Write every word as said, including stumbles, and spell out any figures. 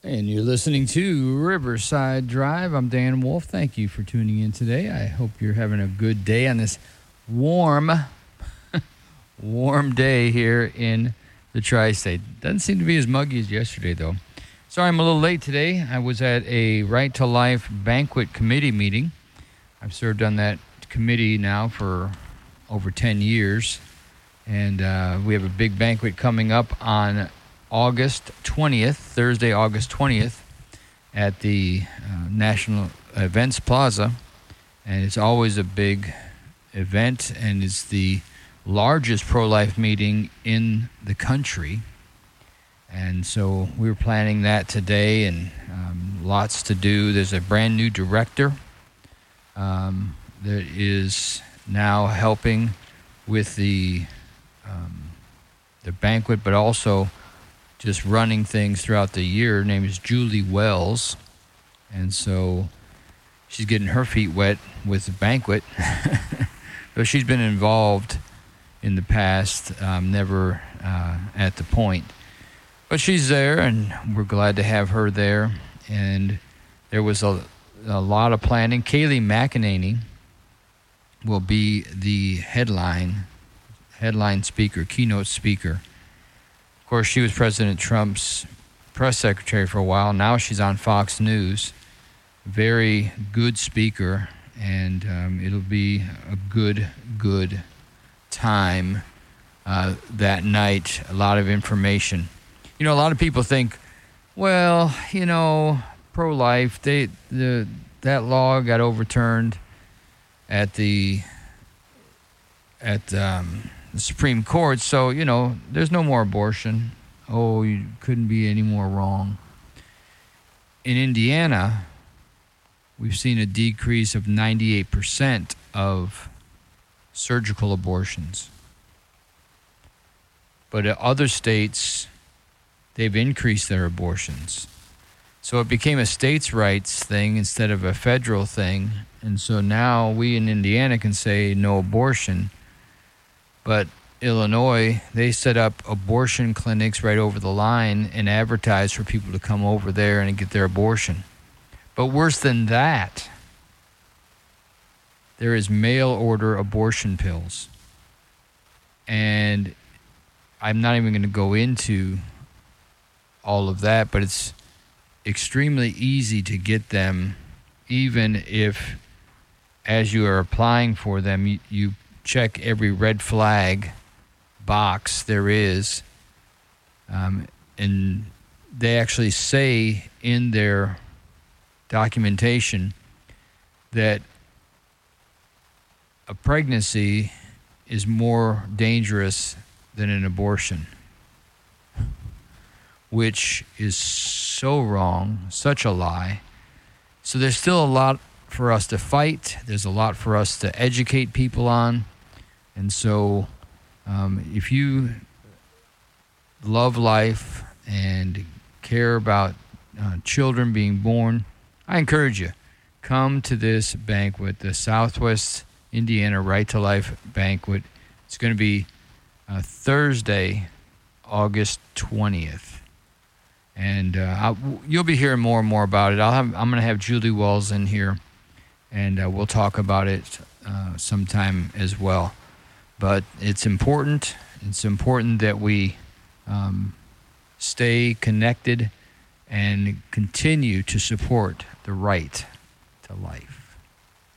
And you're listening to Riverside Drive. I'm Dan Wolf. Thank you for tuning in today. I hope you're having a good day on this warm, warm day here in the Tri-State. Doesn't seem to be as muggy as yesterday, though. Sorry I'm a little late today. I was at a Right to Life banquet committee meeting. I've served on that committee now for over ten years. And uh, we have a big banquet coming up on August twentieth, Thursday, August twentieth, at the uh, National Events Plaza. And it's always a big event, and it's the largest pro-life meeting in the country. And so we were planning that today, and um, lots to do. There's a brand new director um, that is now helping with the um, the banquet, but also just running things throughout the year. Her name is Julie Wells. And so she's getting her feet wet with the banquet. But she's been involved in the past, um, never uh, at the point. But she's there, and we're glad to have her there. And there was a, a lot of planning. Kayleigh McEnany will be the headline, headline speaker, keynote speaker. Of course, she was President Trump's press secretary for a while. Now she's on Fox News. Very good speaker, and um, it'll be a good, good time uh, that night. A lot of information. You know, a lot of people think, well, you know, pro-life, they the that law got overturned at the at um, the Supreme Court, so, you know, there's no more abortion. Oh, you couldn't be any more wrong. In Indiana, we've seen a decrease of ninety-eight percent of surgical abortions. But in other states, they've increased their abortions. So it became a states' rights thing instead of a federal thing. And so now we in Indiana can say no abortion. But Illinois, they set up abortion clinics right over the line and advertise for people to come over there and get their abortion. But worse than that, there is mail-order abortion pills. And I'm not even going to go into all of that, but it's extremely easy to get them, even if, as you are applying for them, you, you check every red flag box there is. Um, and they actually say in their documentation that a pregnancy is more dangerous than an abortion, which is so wrong, such a lie. So there's still a lot for us to fight. There's a lot for us to educate people on. And so um, if you love life and care about uh, children being born, I encourage you, come to this banquet, the Southwest Indiana Right to Life banquet. It's going to be uh, Thursday, August twentieth. And uh, I'll, you'll be hearing more and more about it. I'll have, I'm going to have Julie Wells in here, and uh, we'll talk about it uh, sometime as well. But it's important. It's important that we um, stay connected and continue to support the right to life.